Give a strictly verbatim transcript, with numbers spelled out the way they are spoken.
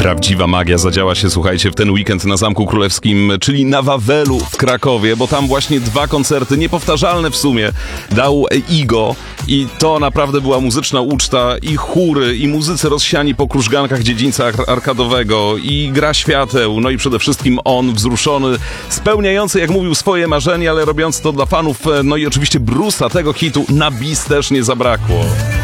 Prawdziwa magia zadziała się, słuchajcie, w ten weekend na Zamku Królewskim, czyli na Wawelu w Krakowie, bo tam właśnie dwa koncerty, niepowtarzalne w sumie, dał Igo i to naprawdę była muzyczna uczta i chóry, i muzycy rozsiani po krużgankach dziedzińca arkadowego, i gra świateł, no i przede wszystkim on wzruszony, spełniający, jak mówił, swoje marzenia, ale robiąc to dla fanów, no i oczywiście Bruce'a, tego hitu na bis też nie zabrakło.